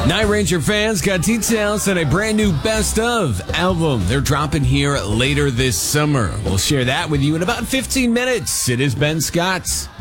Night Ranger fans got details on a brand new Best Of album they're dropping here later this summer. We'll share that with you in about 15 minutes. It is Ben Scott.